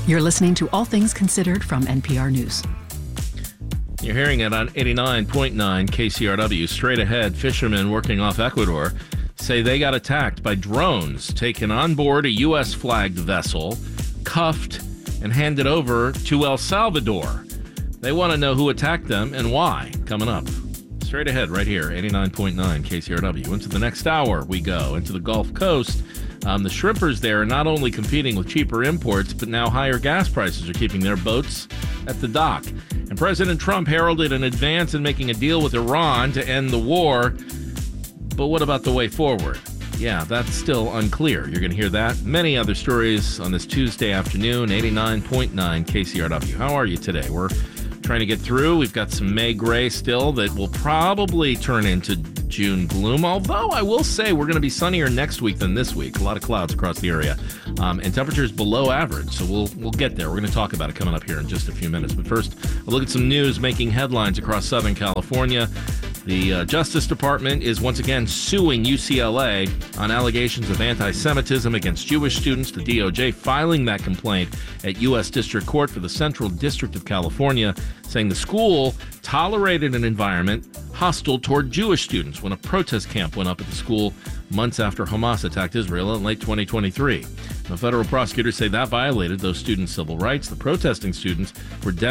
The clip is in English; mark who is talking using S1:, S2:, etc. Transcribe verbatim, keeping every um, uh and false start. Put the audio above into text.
S1: You're listening to All Things Considered from N P R News.
S2: You're hearing it on eighty-nine point nine K C R W. Straight ahead, fishermen working off Ecuador say they got attacked by drones taken on board a U S-flagged vessel, cuffed, and handed over to El Salvador. They want to know who attacked them and why. Coming up. Straight ahead right here, eighty-nine point nine K C R W. Into the next hour we go, into the Gulf Coast. Um, the shrimpers there are not only competing with cheaper imports, but now higher gas prices are keeping their boats at the dock. And President Trump heralded an advance in making a deal with Iran to end the war. But what about the way forward? Yeah, that's still unclear. You're going to hear that. Many other stories on this Tuesday afternoon, eighty-nine point nine K C R W. How are you today? We're trying to get through. We've got some May gray still that will probably turn into June gloom, although I will say we're going to be sunnier next week than this week. A lot of clouds across the area, um, and temperatures below average, so we'll we'll get there. We're going to talk about it coming up here in just a few minutes. But first, a look at some news making headlines across Southern California. The uh, Justice Department is once again suing U C L A on allegations of anti-Semitism against Jewish students. The D O J filing that complaint at U S District Court for the Central District of California, saying the school tolerated an environment hostile toward Jewish students when a protest camp went up at the school months after Hamas attacked Israel in late twenty twenty-three. The federal prosecutors say that violated those students' civil rights. The protesting students were demonstrating